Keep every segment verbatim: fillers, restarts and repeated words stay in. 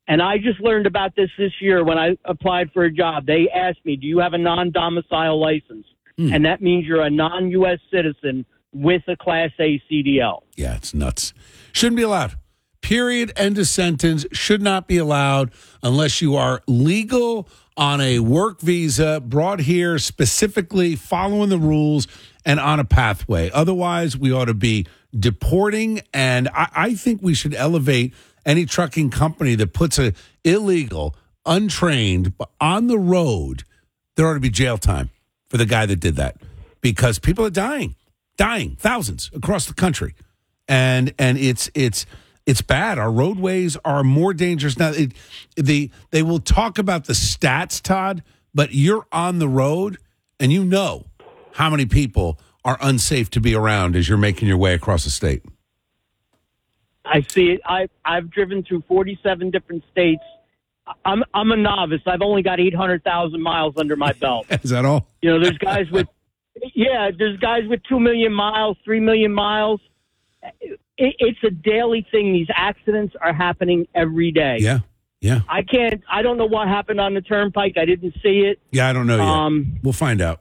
And I just learned about this this year when I applied for a job. They asked me, do you have a non-domicile license? Mm. And that means you're a non-U S citizen with a Class A C D L. Yeah, it's nuts. Shouldn't be allowed. Period. End of sentence. Should not be allowed unless you are legal on a work visa, brought here specifically, following the rules, and on a pathway. Otherwise, we ought to be deporting, and I, I think we should elevate any trucking company that puts a illegal, untrained, on the road. There ought to be jail time for the guy that did that, because people are dying, dying, thousands across the country, and and it's it's. It's bad. Our roadways are more dangerous now. It, the they will talk about the stats, Todd, but you're on the road and you know how many people are unsafe to be around as you're making your way across the state. I see it. I I've driven through forty-seven different states. I'm I'm a novice. I've only got eight hundred thousand miles under my belt. Is that all? You know, there's guys with yeah, there's guys with two million miles, three million miles. It's a daily thing. These accidents are happening every day. Yeah, yeah. I can't, I don't know what happened on the turnpike. I didn't see it. Yeah, I don't know yet. Um, we'll find out.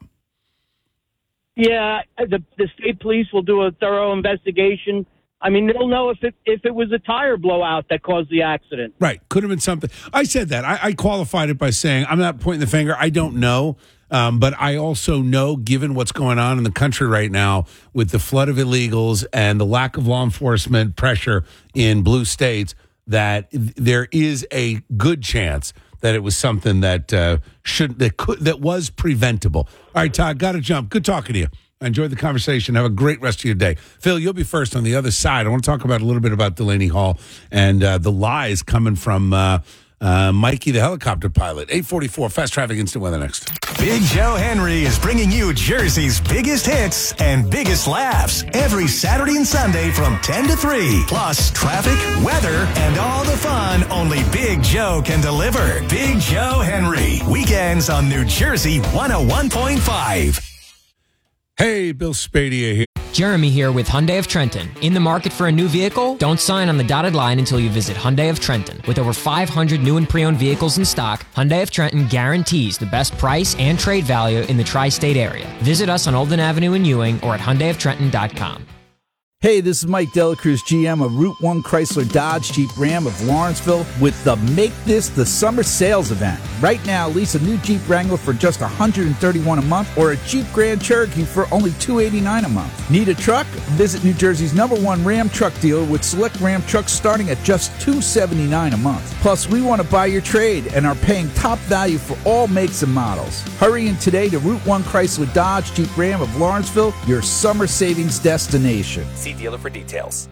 Yeah, the the state police will do a thorough investigation. I mean, they'll know if it if it was a tire blowout that caused the accident. Right. Could have been something. I said that. I, I qualified it by saying, I'm not pointing the finger. I don't know. Um, but I also know, given what's going on in the country right now with the flood of illegals and the lack of law enforcement pressure in blue states, that there is a good chance that it was something that uh, should that could that was preventable. All right, Todd, got to jump. Good talking to you. I enjoyed the conversation. Have a great rest of your day. Phil, you'll be first on the other side. I want to talk about a little bit about Delaney Hall and uh, the lies coming from uh, uh, Mikey, the helicopter pilot. eight forty-four, Fast Traffic Instant Weather next. Big Joe Henry is bringing you Jersey's biggest hits and biggest laughs every Saturday and Sunday from ten to three. Plus, traffic, weather, and all the fun only Big Joe can deliver. Big Joe Henry. Weekends on New Jersey one oh one point five. Hey, Bill Spadia here. Jeremy here with Hyundai of Trenton. In the market for a new vehicle? Don't sign on the dotted line until you visit Hyundai of Trenton. With over five hundred new and pre-owned vehicles in stock, Hyundai of Trenton guarantees the best price and trade value in the tri-state area. Visit us on Olden Avenue in Ewing or at Hyundai of Trenton dot com. Hey, this is Mike Delacruz, G M of Route one Chrysler Dodge Jeep Ram of Lawrenceville with the Make This the Summer Sales event. Right now, lease a new Jeep Wrangler for just one hundred thirty-one dollars a month or a Jeep Grand Cherokee for only two hundred eighty-nine dollars a month. Need a truck? Visit New Jersey's number one Ram truck dealer with select Ram trucks starting at just two hundred seventy-nine dollars a month. Plus, we want to buy your trade and are paying top value for all makes and models. Hurry in today to Route one Chrysler Dodge Jeep Ram of Lawrenceville, your summer savings destination. See dealer for details.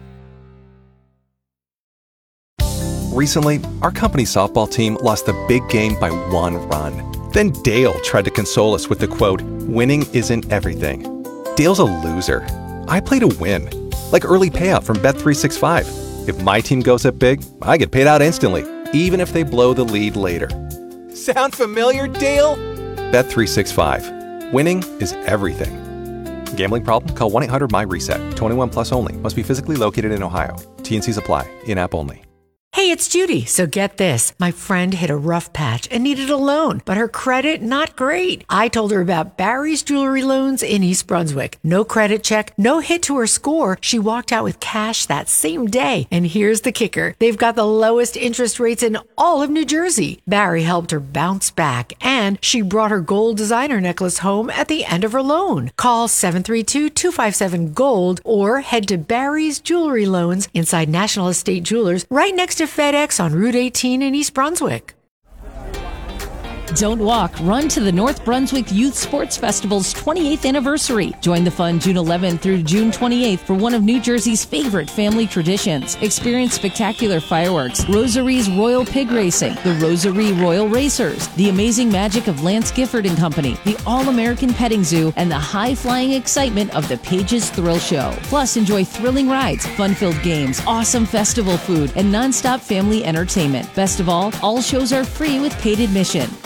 Recently, our company softball team lost the big game by one run. Then Dale tried to console us with the quote, "Winning isn't everything." Dale's a loser. I play to win. Like early payout from Bet three sixty-five. If my team goes up big, I get paid out instantly, even if they blow the lead later. Sound familiar, Dale? Bet three sixty-five. Winning is everything. Gambling problem? Call one eight hundred M Y reset. twenty-one plus only. Must be physically located in Ohio. T N Cs apply. In-app only. Hey, it's Judy. So get this. My friend hit a rough patch and needed a loan, but her credit not great. I told her about Barry's Jewelry Loans in East Brunswick. No credit check, no hit to her score. She walked out with cash that same day. And here's the kicker. They've got the lowest interest rates in all of New Jersey. Barry helped her bounce back, and she brought her gold designer necklace home at the end of her loan. Call seven three two, two five seven, GOLD or head to Barry's Jewelry Loans inside National Estate Jewelers right next to FedEx on Route eighteen in East Brunswick. Don't walk, run to the North Brunswick Youth Sports Festival's twenty-eighth anniversary. Join the fun June eleventh through June twenty-eighth for one of New Jersey's favorite family traditions. Experience spectacular fireworks, Rosary's Royal Pig Racing, the Rosary Royal Racers, the amazing magic of Lance Gifford and Company, the All-American Petting Zoo, and the high-flying excitement of the Pages Thrill Show. Plus, enjoy thrilling rides, fun-filled games, awesome festival food, and non-stop family entertainment. Best of all, all shows are free with paid admission.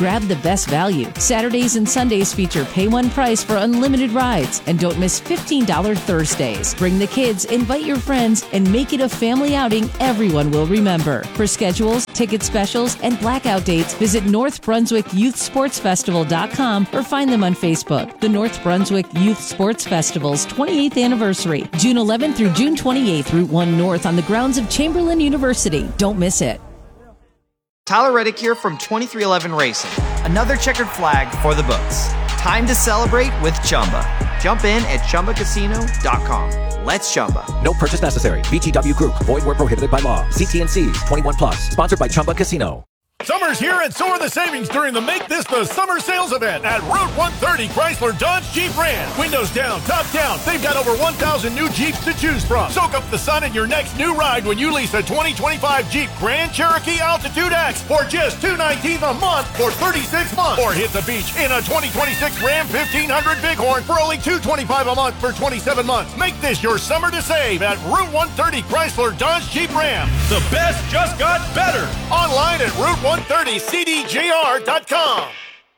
grab the best value. Saturdays and Sundays feature pay one price for unlimited rides. And don't miss fifteen dollars Thursdays. Bring the kids, invite your friends, and make it a family outing everyone will remember. For schedules, ticket specials, and blackout dates, visit North Brunswick Youth Sports Festival dot com or find them on Facebook. The North Brunswick Youth Sports Festival's twenty-eighth anniversary, June eleventh through June twenty-eighth, Route one North on the grounds of Chamberlain University. Don't miss it. Tyler Reddick here from twenty-three eleven Racing. Another checkered flag for the books. Time to celebrate with Chumba. Jump in at Chumba Casino dot com. Let's Chumba. No purchase necessary. V G W Group. Void where prohibited by law. See T and C's. twenty-one plus. Sponsored by Chumba Casino. Summer's here and so are the savings during the Make This the Summer sales event at Route one thirty Chrysler Dodge Jeep Ram. Windows down, top down. They've got over one thousand new Jeeps to choose from. Soak up the sun in your next new ride when you lease a twenty twenty-five Jeep Grand Cherokee Altitude X for just two hundred nineteen dollars a month for thirty-six months. Or hit the beach in a twenty twenty-six Ram fifteen hundred Bighorn for only two hundred twenty-five dollars a month for twenty-seven months. Make this your summer to save at Route one thirty Chrysler Dodge Jeep Ram. The best just got better. Online at Route one thirty C D J R dot com.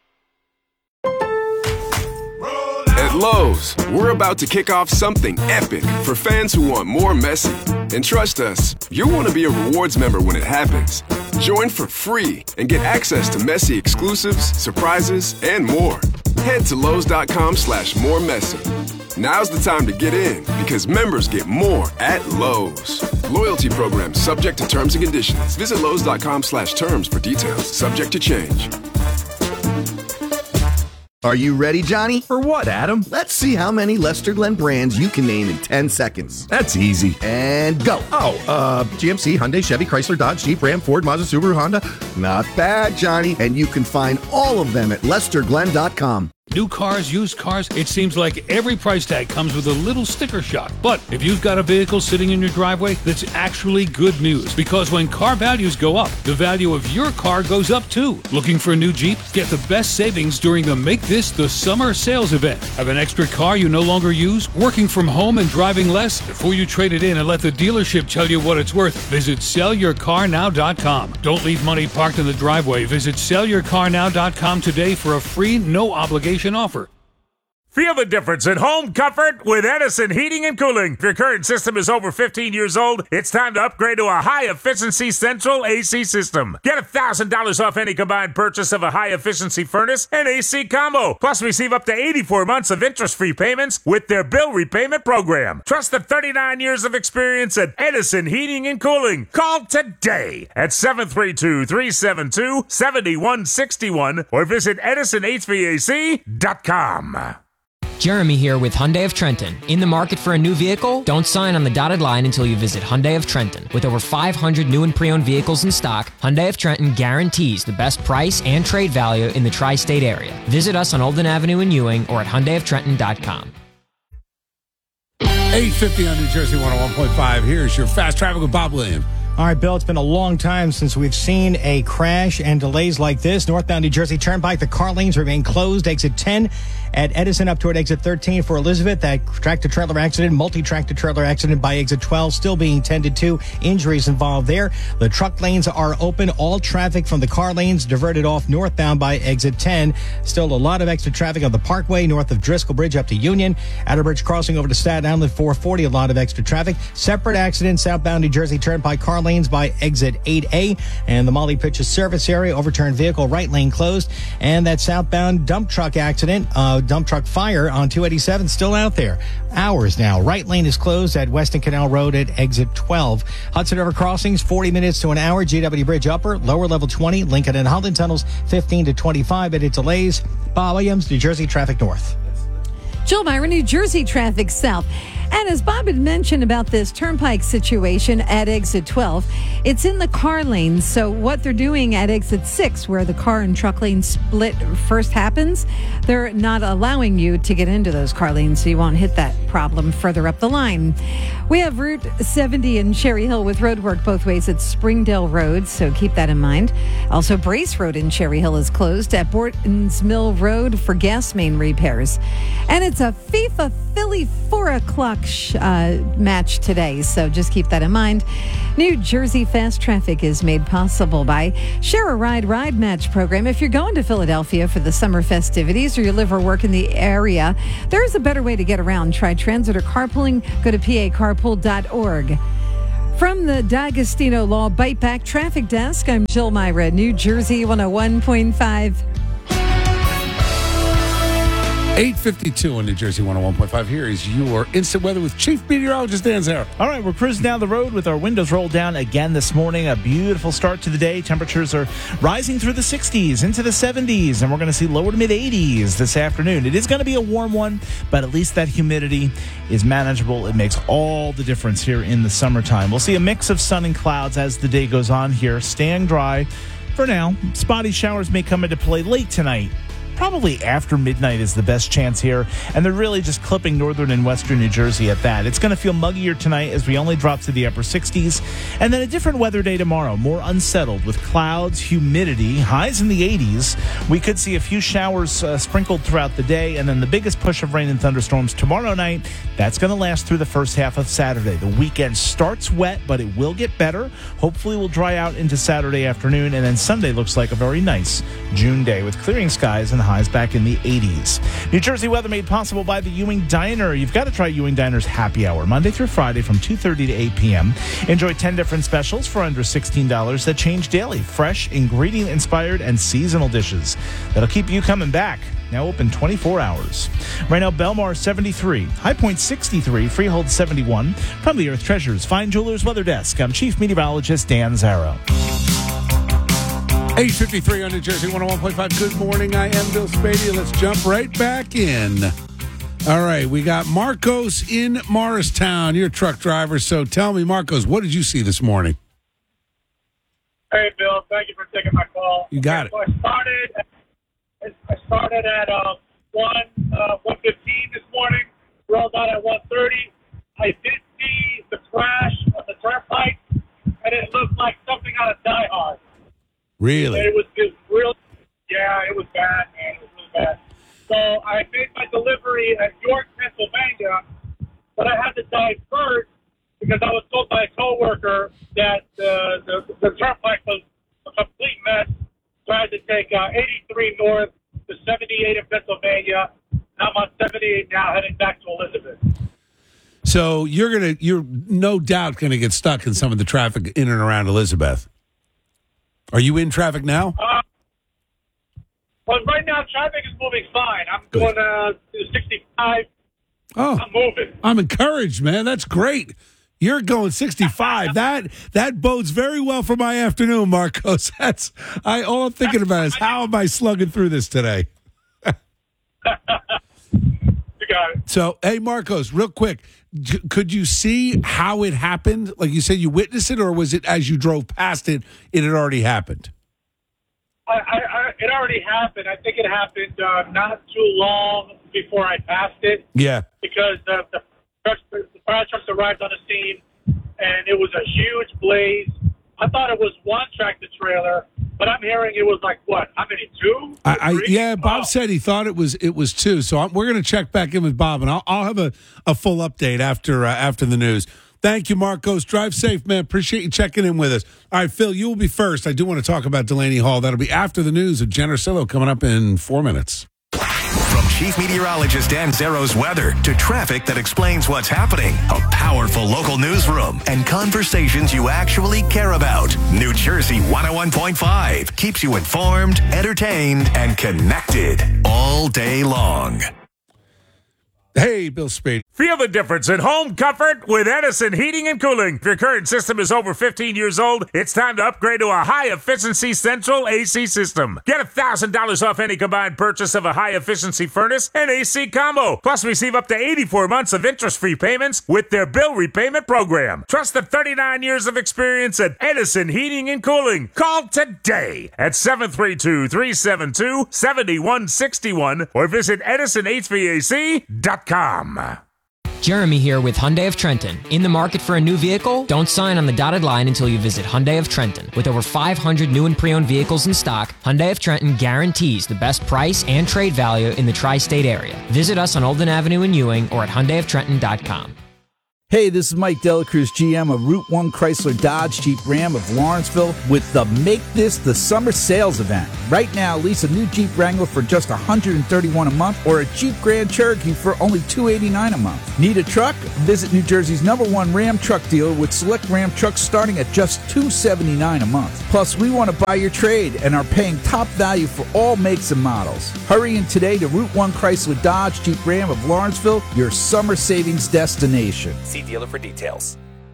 At Lowe's, we're about to kick off something epic for fans who want more Messi. And trust us, you'll want to be a rewards member when it happens. Join for free and get access to Messi exclusives, surprises, and more. Head to Lowe's.com slash more Messi. Now's the time to get in because members get more at Lowe's. Loyalty program subject to terms and conditions. Visit Lowe's.com slash terms for details. Subject to change. Are you ready, Johnny? For what, Adam? Let's see how many Lester Glenn brands you can name in ten seconds. That's easy. And go. Oh, uh, G M C, Hyundai, Chevy, Chrysler, Dodge, Jeep, Ram, Ford, Mazda, Subaru, Honda. Not bad, Johnny. And you can find all of them at Lester Glenn dot com. New cars, used cars, it seems like every price tag comes with a little sticker shock. But if you've got a vehicle sitting in your driveway, that's actually good news. Because when car values go up, the value of your car goes up too. Looking for a new Jeep? Get the best savings during the Make This the Summer sales event. Have an extra car you no longer use? Working from home and driving less? Before you trade it in and let the dealership tell you what it's worth, visit Sell Your Car Now dot com. Don't leave money parked in the driveway. Visit Sell Your Car Now dot com today for a free, no obligation offer. Feel the difference in home comfort with Edison Heating and Cooling. If your current system is over fifteen years old, it's time to upgrade to a high-efficiency central A C system. Get one thousand dollars off any combined purchase of a high-efficiency furnace and A C combo. Plus, receive up to eighty-four months of interest-free payments with their bill repayment program. Trust the thirty-nine years of experience at Edison Heating and Cooling. Call today at seven three two, three seven two, seven one six one or visit Edison H V A C dot com. Jeremy here with Hyundai of Trenton. In the market for a new vehicle? Don't sign on the dotted line until you visit Hyundai of Trenton. With over five hundred new and pre-owned vehicles in stock, Hyundai of Trenton guarantees the best price and trade value in the tri-state area. Visit us on Olden Avenue in Ewing or at Hyundai of Trenton dot com. eight fifty on New Jersey one oh one point five. Here's your fast traffic with Bob Williams. All right, Bill, it's been a long time since we've seen a crash and delays like this. Northbound New Jersey Turnpike, the car lanes remain closed. Exit ten at Edison up toward exit thirteen for Elizabeth. That tractor-trailer accident, multi-tractor-trailer accident by exit twelve still being tended to. Injuries involved there. The truck lanes are open. All traffic from the car lanes diverted off northbound by exit ten. Still a lot of extra traffic on the Parkway north of Driscoll Bridge up to Union. Outer Bridge crossing over to Staten Island, four forty, a lot of extra traffic. Separate accident, southbound New Jersey Turnpike car lanes by exit eight A, and the Molly Pitches service area, overturned vehicle, right lane closed, and that southbound dump truck accident, uh, dump truck fire on two eighty-seven still out there. Hours now. Right lane is closed at Weston Canal Road at exit twelve. Hudson River crossings, forty minutes to an hour. G W Bridge upper, lower level twenty. Lincoln and Holland tunnels, fifteen to twenty-five. And it delays. Bob Williams, New Jersey Traffic North. Jill Myron, New Jersey Traffic South. And as Bob had mentioned about this turnpike situation at exit twelve, it's in the car lanes. So what they're doing at exit six, where the car and truck lane split first happens, they're not allowing you to get into those car lanes, so you won't hit that problem further up the line. We have Route seventy in Cherry Hill with roadwork both ways at Springdale Road, so keep that in mind. Also, Brace Road in Cherry Hill is closed at Borton's Mill Road for gas main repairs. And it's a FIFA Philly four o'clock o'clock sh- uh, match today, so just keep that in mind. New Jersey Fast Traffic is made possible by Share a Ride Ride Match program. If you're going to Philadelphia for the summer festivities or you live or work in the area, there is a better way to get around. Try transit or carpooling. Go to P A carpool dot org. From the D'Agostino Law Bite Back Traffic Desk, I'm Jill Myra, New Jersey one oh one point five. eight fifty-two on New Jersey one oh one point five. Here is your instant weather with Chief Meteorologist Dan Zara. All right, we're cruising down the road with our windows rolled down again this morning. A beautiful start to the day. Temperatures are rising through the sixties, into the seventies, and we're going to see lower to mid eighties this afternoon. It is going to be a warm one, but at least that humidity is manageable. It makes all the difference here in the summertime. We'll see a mix of sun and clouds as the day goes on here. Staying dry for now. Spotty showers may come into play late tonight. Probably after midnight is the best chance here, and they're really just clipping northern and western New Jersey at that. It's going to feel muggier tonight as we only drop to the upper sixties, and then a different weather day tomorrow, more unsettled with clouds, humidity, highs in the eighties. We could see a few showers uh, sprinkled throughout the day, and then the biggest push of rain and thunderstorms tomorrow night. That's going to last through the first half of Saturday. The weekend starts wet, but it will get better. Hopefully will dry out into Saturday afternoon, and then Sunday looks like a very nice June day with clearing skies and highs back in the eighties. New Jersey weather made possible by the Ewing Diner. You've got to try Ewing Diner's happy hour, Monday through Friday from two thirty to eight p.m. Enjoy ten different specials for under sixteen dollars that change daily. Fresh, ingredient-inspired, and seasonal dishes that'll keep you coming back. Now open twenty-four hours. Right now, Belmar seventy-three, High Point sixty-three, Freehold seventy-one. From the Earth Treasures Fine Jewelers Weather Desk, I'm Chief Meteorologist Dan Zaro. eight fifty-three on New Jersey one oh one point five. Good morning. I am Bill Spady. Let's jump right back in. All right, we got Marcos in Morristown. You're a truck driver, so tell me, Marcos, what did you see this morning? Hey, Bill. Thank you for taking my call. You got it. So I started. I started at uh, one uh, one fifteen this morning. Rolled out at one thirty. I did see the crash of the turnpike, and it looked like something out of Die Hard. Really? It was just real. Yeah, it was bad, man. It was really bad. So I made my delivery at York, Pennsylvania, but I had to divert because I was told by a coworker that uh, the the turnpike was a complete mess. So I had to take uh, eighty-three north to seventy-eight in Pennsylvania. And I'm on seventy-eight now, heading back to Elizabeth. So you're gonna, you're no doubt gonna get stuck in some of the traffic in and around Elizabeth. Are you in traffic now? Uh, well, right now traffic is moving fine. I'm going uh, to sixty-five. Oh, I'm moving. I'm encouraged, man. That's great. You're going sixty-five. that that bodes very well for my afternoon, Marcos. That's I. All I'm thinking about is how am I slugging through this today? You got it. So, hey, Marcos, real quick, j- could you see how it happened? Like you said, you witnessed it, or was it as you drove past it, it had already happened? I, I, I, it already happened. I think it happened uh, not too long before I passed it. Yeah. Because the, the, trucks, the fire trucks arrived on the scene, and it was a huge blaze. I thought it was one tractor trailer, but I'm hearing it was like, what, how many, two? I, I yeah, Bob oh. said he thought it was it was two. So I'm, we're going to check back in with Bob, and I'll, I'll have a, a full update after uh, after the news. Thank you, Marcos. Drive safe, man. Appreciate you checking in with us. All right, Phil, you will be first. I do want to talk about Delaney Hall. That'll be after the news of Jen Ursillo coming up in four minutes. From Chief Meteorologist Dan Zaro's weather to traffic that explains what's happening, a powerful local newsroom, and conversations you actually care about. New Jersey one oh one point five keeps you informed, entertained, and connected all day long. Hey, Bill Spade. Feel the difference in home comfort with Edison Heating and Cooling. If your current system is over fifteen years old, it's time to upgrade to a high-efficiency central A C system. Get one thousand dollars off any combined purchase of a high-efficiency furnace and A C combo. Plus, receive up to eighty-four months of interest-free payments with their bill repayment program. Trust the thirty-nine years of experience at Edison Heating and Cooling. Call today at seven three two, three seven two, seven one six one or visit edison h v a c dot com. Jeremy here with Hyundai of Trenton. In the market for a new vehicle? Don't sign on the dotted line until you visit Hyundai of Trenton. With over five hundred new and pre-owned vehicles in stock, Hyundai of Trenton guarantees the best price and trade value in the tri-state area. Visit us on Olden Avenue in Ewing or at hyundai of trenton dot com. Hey, this is Mike Delacruz, G M of Route one Chrysler Dodge Jeep Ram of Lawrenceville with the Make This the Summer Sales event. Right now, lease a new Jeep Wrangler for just one hundred thirty-one dollars a month or a Jeep Grand Cherokee for only two hundred eighty-nine dollars a month. Need a truck? Visit New Jersey's number one Ram truck dealer with select Ram trucks starting at just two hundred seventy-nine dollars a month. Plus, we want to buy your trade and are paying top value for all makes and models. Hurry in today to Route one Chrysler Dodge Jeep Ram of Lawrenceville, your summer savings destination. See dealer for details.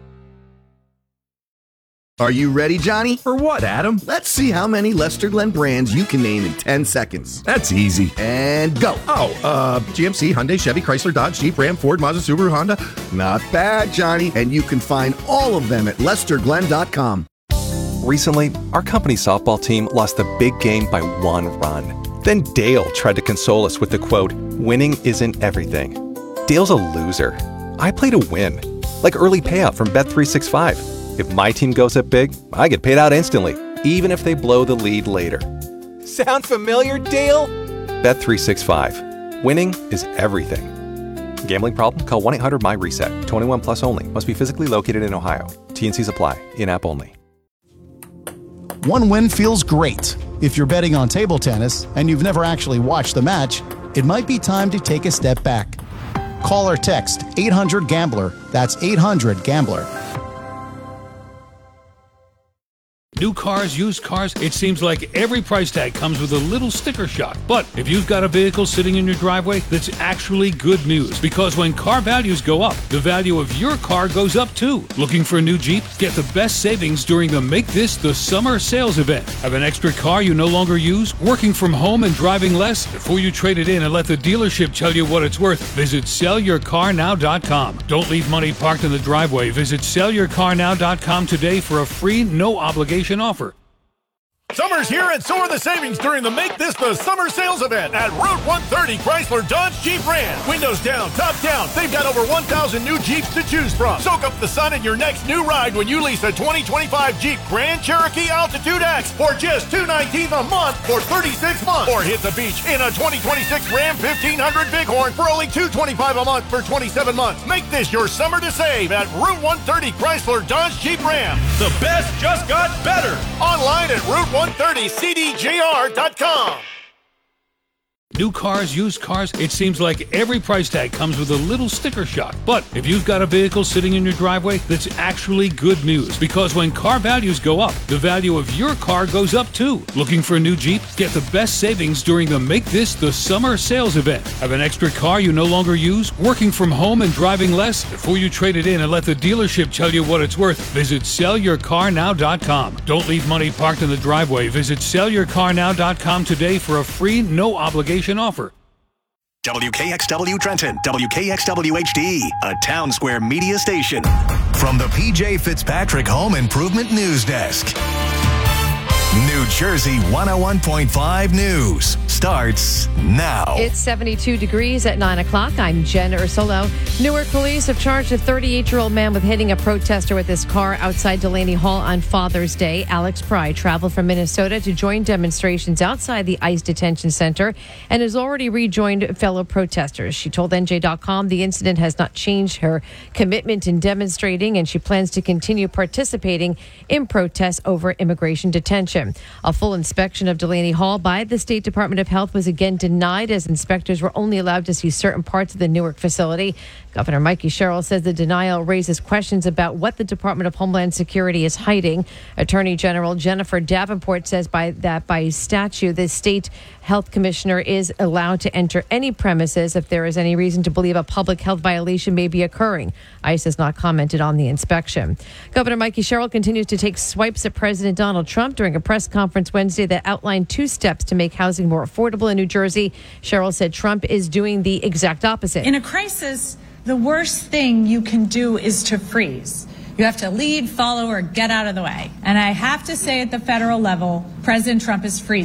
Are you ready, Johnny? For what, Adam? Let's see how many Lester Glenn brands you can name in ten seconds. That's easy. And go. Oh, uh, G M C, Hyundai, Chevy, Chrysler, Dodge, Jeep, Ram, Ford, Mazda, Subaru, Honda. Not bad, Johnny. And you can find all of them at lester glenn dot com. Recently, our company softball team lost the big game by one run. Then Dale tried to console us with the quote, "Winning isn't everything." Dale's a loser. I play to win, like early payout from Bet three sixty-five. If my team goes up big, I get paid out instantly, even if they blow the lead later. Sound familiar, Dale? Bet three sixty-five. Winning is everything. Gambling problem? Call one eight hundred M Y reset. twenty-one plus only. Must be physically located in Ohio. T and Cs apply. In-app only. One win feels great. If you're betting on table tennis and you've never actually watched the match, it might be time to take a step back. Call or text eight hundred gambler. That's eight hundred gambler. New cars, used cars, it seems like every price tag comes with a little sticker shock. But if you've got a vehicle sitting in your driveway, that's actually good news. Because when car values go up, the value of your car goes up too. Looking for a new Jeep? Get the best savings during the Make This the Summer Sales event. Have an extra car you no longer use? Working from home and driving less? Before you trade it in and let the dealership tell you what it's worth, visit sell your car now dot com. Don't leave money parked in the driveway. Visit sell your car now dot com today for a free, no obligation offer. Summer's here and so are the savings during the Make This the Summer Sales event at Route one thirty Chrysler Dodge Jeep Ram. Windows down, top down. They've got over one thousand new Jeeps to choose from. Soak up the sun in your next new ride when you lease a twenty twenty-five Jeep Grand Cherokee Altitude X for just two hundred nineteen dollars a month for thirty-six months. Or hit the beach in a twenty twenty-six Ram fifteen hundred Bighorn for only two hundred twenty-five dollars a month for twenty-seven months. Make this your summer to save at Route one thirty Chrysler Dodge Jeep Ram. The best just got better. Online at Route one thirty C D J R dot com. New cars, used cars, it seems like every price tag comes with a little sticker shock. But if you've got a vehicle sitting in your driveway, that's actually good news. Because when car values go up, the value of your car goes up too. Looking for a new Jeep? Get the best savings during the Make This the Summer Sales event. Have an extra car you no longer use? Working from home and driving less? Before you trade it in and let the dealership tell you what it's worth, visit sell your car now dot com. Don't leave money parked in the driveway. Visit sell your car now dot com today for a free, no obligation offer. W K X W Trenton, W K X W H D, a Town Square media station. From the P J Fitzpatrick Home Improvement News Desk. New Jersey one oh one point five News starts now. It's seventy-two degrees at nine o'clock. I'm Jen Ursulo. Newark police have charged a thirty-eight-year-old man with hitting a protester with his car outside Delaney Hall on Father's Day. Alex Pry traveled from Minnesota to join demonstrations outside the ICE detention center and has already rejoined fellow protesters. She told N J dot com the incident has not changed her commitment in demonstrating, and she plans to continue participating in protests over immigration detention. A full inspection of Delaney Hall by the State Department of Health was again denied, as inspectors were only allowed to see certain parts of the Newark facility. Governor Mikey Sherrill says the denial raises questions about what the Department of Homeland Security is hiding. Attorney General Jennifer Davenport says by that by statute, the state health commissioner is allowed to enter any premises if there is any reason to believe a public health violation may be occurring. ICE has not commented on the inspection. Governor Mikey Sherrill continues to take swipes at President Donald Trump during a press conference Wednesday that outlined two steps to make housing more affordable in New Jersey. Sherrill said Trump is doing the exact opposite. In a crisis, the worst thing you can do is to freeze. You have to lead, follow, or get out of the way. And I have to say at the federal level, President Trump is freezing.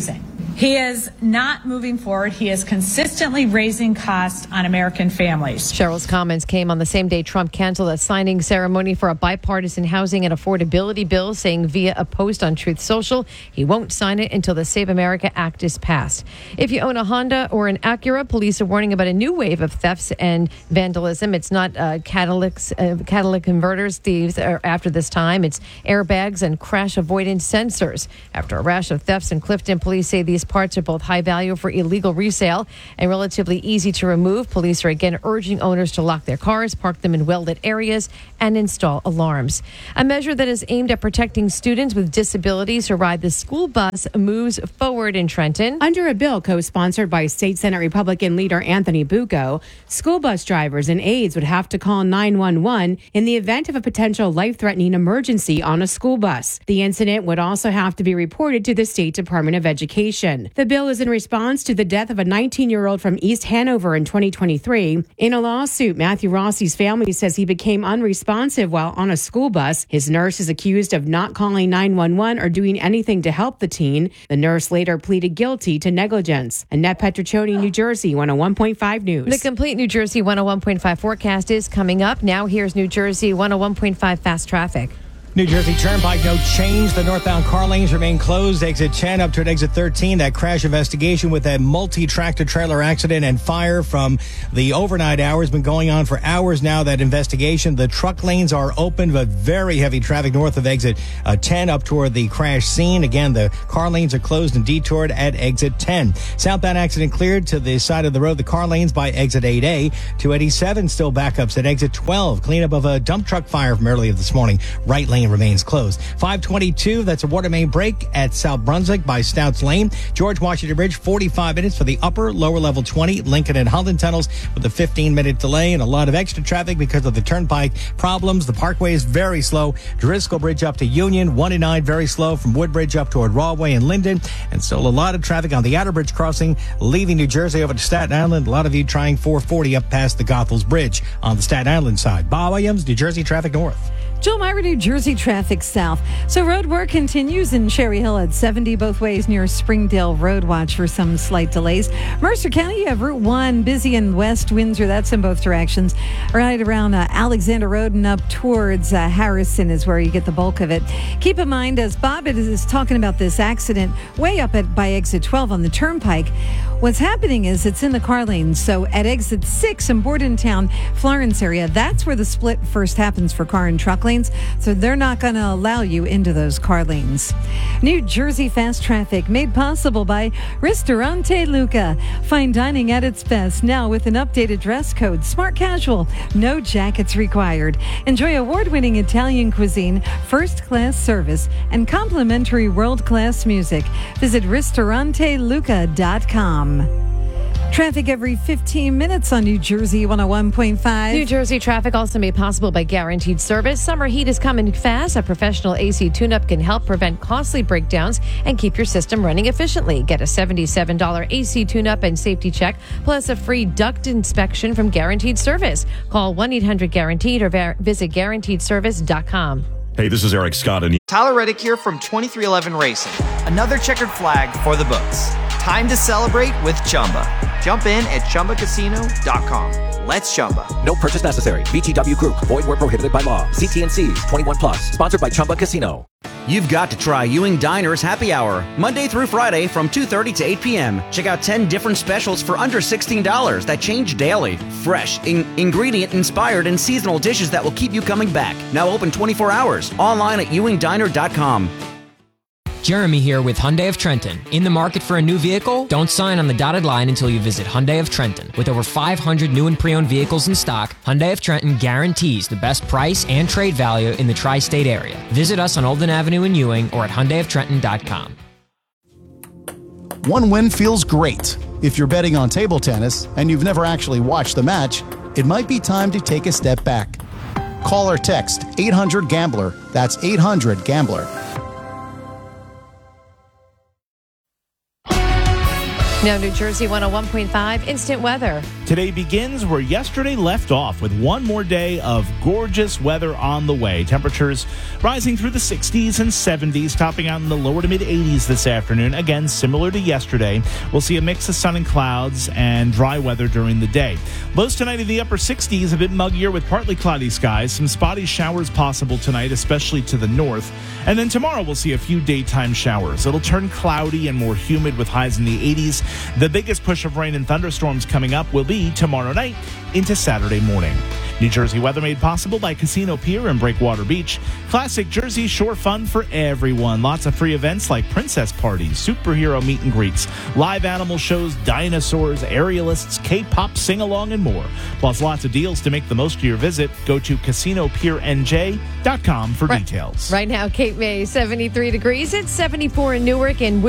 He is not moving forward. He is consistently raising costs on American families. Cheryl's comments came on the same day Trump canceled a signing ceremony for a bipartisan housing and affordability bill, saying via a post on Truth Social he won't sign it until the Save America Act is passed. If you own a Honda or an Acura, police are warning about a new wave of thefts and vandalism. It's not uh, catalytic, uh, catalytic converters thieves are after this time. It's airbags and crash avoidance sensors. After a rash of thefts in Clifton, police say these parts are both high value for illegal resale and relatively easy to remove. Police are again urging owners to lock their cars, park them in well-lit areas, and install alarms. A measure that is aimed at protecting students with disabilities who ride the school bus moves forward in Trenton. Under a bill co-sponsored by State Senate Republican leader Anthony Bucco, school bus drivers and aides would have to call nine one one in the event of a potential life-threatening emergency on a school bus. The incident would also have to be reported to the State Department of Education. The bill is in response to the death of a nineteen-year-old from East Hanover in twenty twenty-three. In a lawsuit, Matthew Rossi's family says he became unresponsive while on a school bus. His nurse is accused of not calling nine one one or doing anything to help the teen. The nurse later pleaded guilty to negligence. Annette Petriccioni, New Jersey, one oh one point five News. The complete New Jersey one oh one point five forecast is coming up. Now here's New Jersey one oh one point five fast traffic. New Jersey Turnpike, no change. The northbound car lanes remain closed. Exit ten up to exit thirteen. That crash investigation with that multi-tractor trailer accident and fire from the overnight hours been going on for hours now. That investigation. The truck lanes are open, but very heavy traffic north of exit uh, ten up toward the crash scene. Again, the car lanes are closed and detoured at exit ten. Southbound accident cleared to the side of the road. The car lanes by exit eight A. two eighty-seven still backups at exit twelve. Cleanup of a dump truck fire from earlier this morning. Right lane remains closed. five twenty-two, that's a water main break at South Brunswick by Stouts Lane. George Washington Bridge, forty-five minutes for the upper, lower level twenty. Lincoln and Holland tunnels with a fifteen minute delay and a lot of extra traffic because of the turnpike problems. The parkway is very slow. Driscoll Bridge up to Union, one and nine very slow from Woodbridge up toward Rawway and Linden. And still a lot of traffic on the Outer Bridge crossing, leaving New Jersey over to Staten Island. A lot of you trying four forty up past the Goethals Bridge on the Staten Island side. Bob Williams, New Jersey Traffic North. Jill Myra, New Jersey traffic south. So road work continues in Cherry Hill at seventy both ways near Springdale Road. Watch for some slight delays. Mercer County, you have Route one busy in West Windsor. That's in both directions. Right around uh, Alexander Road and up towards uh, Harrison is where you get the bulk of it. Keep in mind, as Bob is talking about this accident way up at by exit twelve on the turnpike, what's happening is it's in the car lane. So at exit six in Bordentown, Florence area, that's where the split first happens for car and truck lanes. So they're not going to allow you into those car lanes. New Jersey fast traffic made possible by Ristorante Luca. Fine dining at its best now with an updated dress code. Smart casual, no jackets required. Enjoy award-winning Italian cuisine, first-class service, and complimentary world-class music. Visit ristorante luca dot com. Traffic every fifteen minutes on New Jersey one oh one point five. New Jersey traffic also made possible by Guaranteed Service. Summer heat is coming fast. A professional A C tune-up can help prevent costly breakdowns and keep your system running efficiently. Get a seventy-seven dollars A C tune-up and safety check, plus a free duct inspection from Guaranteed Service. Call one eight hundred guaranteed or ver- visit guaranteed service dot com. Hey, this is Eric Scott. And Tyler Reddick here from twenty-three eleven Racing. Another checkered flag for the books. Time to celebrate with Chumba. Jump in at chumba casino dot com. Let's Chumba. No purchase necessary. V G W Group. Void where prohibited by law. See T N Cs. twenty-one plus. Sponsored by Chumba Casino. You've got to try Ewing Diner's Happy Hour, Monday through Friday from two thirty to eight p.m. Check out ten different specials for under sixteen dollars that change daily. Fresh, in- ingredient-inspired, and seasonal dishes that will keep you coming back. Now open twenty-four hours. Online at ewing diner dot com. Jeremy here with Hyundai of Trenton. In the market for a new vehicle? Don't sign on the dotted line until you visit Hyundai of Trenton. With over five hundred new and pre-owned vehicles in stock, Hyundai of Trenton guarantees the best price and trade value in the tri-state area. Visit us on Olden Avenue in Ewing or at hyundai of trenton dot com. One win feels great. If you're betting on table tennis and you've never actually watched the match, it might be time to take a step back. Call or text eight hundred gambler. That's eight hundred gambler. Now, New Jersey one oh one point five, instant weather. Today begins where yesterday left off with one more day of gorgeous weather on the way. Temperatures rising through the sixties and seventies, topping out in the lower to mid eighties this afternoon. Again, similar to yesterday, we'll see a mix of sun and clouds and dry weather during the day. Lows tonight in the upper sixties, a bit muggier with partly cloudy skies. Some spotty showers possible tonight, especially to the north. And then tomorrow we'll see a few daytime showers. It'll turn cloudy and more humid with highs in the eighties. The biggest push of rain and thunderstorms coming up will be tomorrow night into Saturday morning. New Jersey weather made possible by Casino Pier and Breakwater Beach. Classic Jersey Shore fun for everyone. Lots of free events like princess parties, superhero meet and greets, live animal shows, dinosaurs, aerialists, K-pop sing-along, and more. Plus lots of deals to make the most of your visit. Go to casino pier n j dot com for right, details. Right now, Cape May, seventy-three degrees. It's seventy-four in Newark and